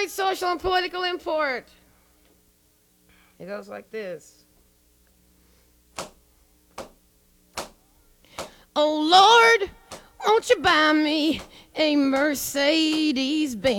great social and political import. It goes like this. Oh Lord, won't you buy me a Mercedes-Benz?